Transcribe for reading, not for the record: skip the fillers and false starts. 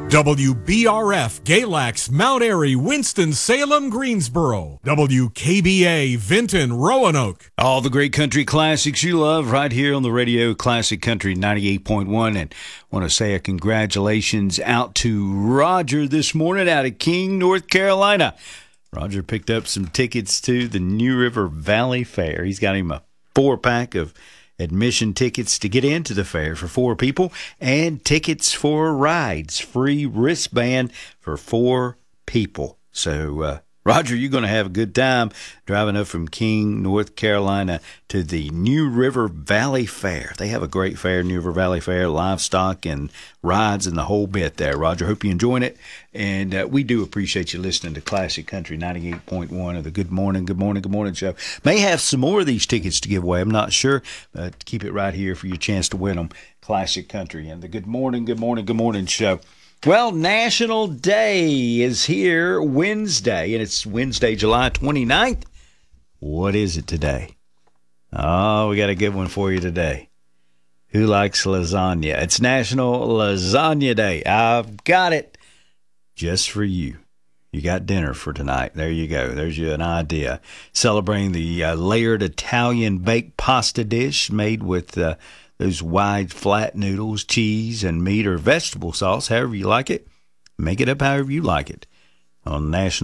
WBRF, Galax, Mount Airy, Winston-Salem, Greensboro. WKBA, Vinton, Roanoke. All the great country classics you love right here on the radio, Classic Country 98.1. And want to say a congratulations out to Roger this morning out of King, North Carolina. Roger picked up some tickets to the New River Valley Fair. He's got him a 4-pack of admission tickets to get into the fair for 4 people and tickets for rides, free wristband for 4 people. So, Roger, you're going to have a good time driving up from King, North Carolina to the New River Valley Fair. They have a great fair, New River Valley Fair, livestock and rides and the whole bit there. Roger, hope you're enjoying it. And we do appreciate you listening to Classic Country 98.1 of the Good Morning show. May have some more of these tickets to give away. I'm not sure, but keep it right here for your chance to win them. Classic Country and the Good Morning show. Well, National Day is here Wednesday, and it's Wednesday, July 29th. What is it today? Oh, we got a good one for you today. Who likes lasagna? It's National Lasagna Day. I've got it just for you. You got dinner for tonight. There you go. There's you an idea. Celebrating the layered Italian baked pasta dish made with those wide, flat noodles, cheese, and meat or vegetable sauce, however you like it. Make it up however you like it. On National